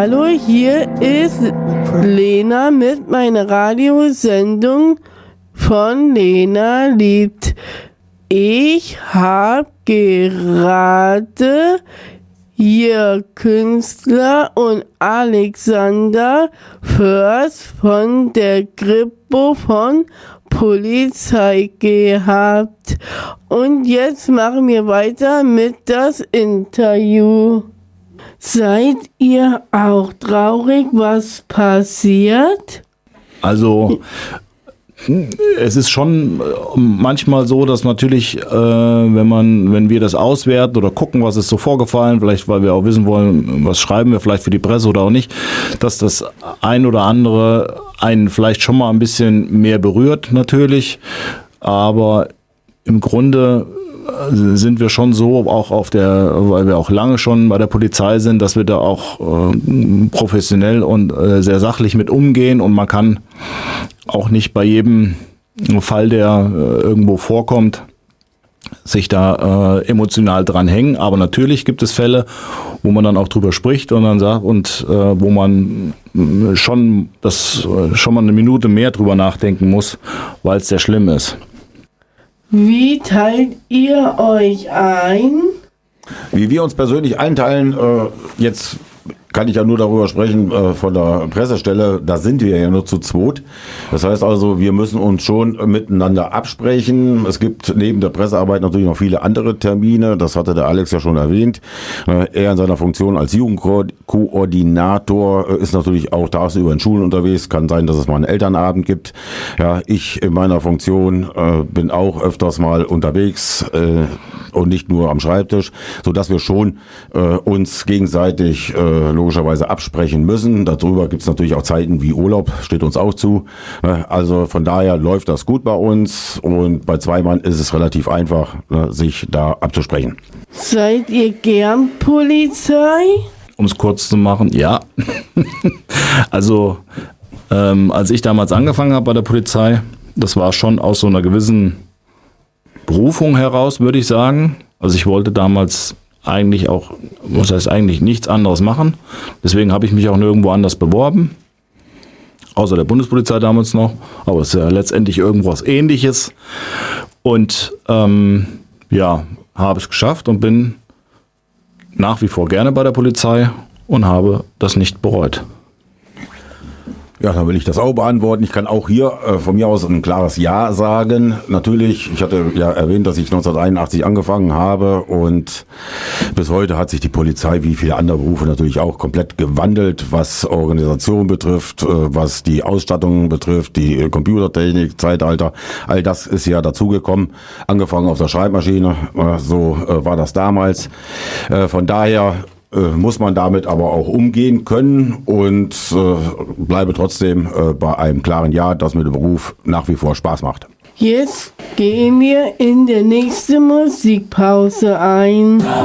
Hallo, hier ist Lena mit meiner Radiosendung von Lena liebt. Ich habe gerade hier Künstler und Alexander Först von der Kripo von Polizei gehabt. Und jetzt machen wir weiter mit das Interview. Seid ihr auch traurig, was passiert? Also es ist schon manchmal so, dass natürlich, wenn wir das auswerten oder gucken, was ist so vorgefallen, vielleicht weil wir auch wissen wollen, was schreiben wir vielleicht für die Presse oder auch nicht, dass das ein oder andere einen vielleicht schon mal ein bisschen mehr berührt natürlich, aber im Grunde sind wir schon so, auch weil wir auch lange schon bei der Polizei sind, dass wir da auch professionell und sehr sachlich mit umgehen und man kann auch nicht bei jedem Fall, der irgendwo vorkommt, sich da emotional dran hängen. Aber natürlich gibt es Fälle, wo man dann auch drüber spricht und dann sagt wo man schon mal eine Minute mehr drüber nachdenken muss, weil es sehr schlimm ist. Wie teilt ihr euch ein? Wie wir uns persönlich einteilen, jetzt kann ich ja nur darüber sprechen von der Pressestelle, da sind wir ja nur zu zweit. Das heißt also, wir müssen uns schon miteinander absprechen. Es gibt neben der Pressearbeit natürlich noch viele andere Termine, das hatte der Alex ja schon erwähnt. Er in seiner Funktion als Jugendkoordinator ist natürlich auch tagsüber in Schulen unterwegs. Kann sein, dass es mal einen Elternabend gibt. Ja, ich in meiner Funktion bin auch öfters mal unterwegs und nicht nur am Schreibtisch, sodass wir schon uns gegenseitig logischerweise absprechen müssen. Darüber gibt es natürlich auch Zeiten wie Urlaub, steht uns auch zu. Also von daher läuft das gut bei uns und bei zwei Mann ist es relativ einfach, sich da abzusprechen. Seid ihr gern Polizei? Um es kurz zu machen, ja. Also als ich damals angefangen habe bei der Polizei, das war schon aus so einer gewissen Berufung heraus, würde ich sagen. Also ich wollte damals eigentlich nichts anderes machen. Deswegen habe ich mich auch nirgendwo anders beworben. Außer der Bundespolizei damals noch. Aber es ist ja letztendlich irgendwas Ähnliches. Und habe es geschafft und bin nach wie vor gerne bei der Polizei und habe das nicht bereut. Ja, dann will ich das auch beantworten. Ich kann auch hier von mir aus ein klares Ja sagen. Natürlich, ich hatte ja erwähnt, dass ich 1981 angefangen habe und bis heute hat sich die Polizei wie viele andere Berufe natürlich auch komplett gewandelt, was Organisation betrifft, was die Ausstattung betrifft, die Computertechnik, Zeitalter. All das ist ja dazugekommen. Angefangen auf der Schreibmaschine, so war das damals. Von daher muss man damit aber auch umgehen können und bleibe trotzdem bei einem klaren Ja, dass mir der Beruf nach wie vor Spaß macht. Jetzt gehen wir in der nächsten Musikpause ein.